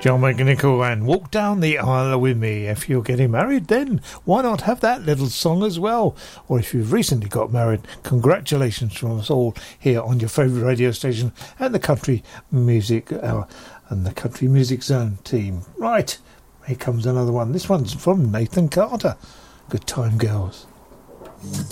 John McNichol and Walk Down the Aisle With Me. If you're getting married, then why not have that little song as well? Or if you've recently got married, congratulations from us all here on your favourite radio station and the Country Music Hour and the Country Music Zone team. Right, here comes another one. This one's from Nathan Carter. Good time, girls.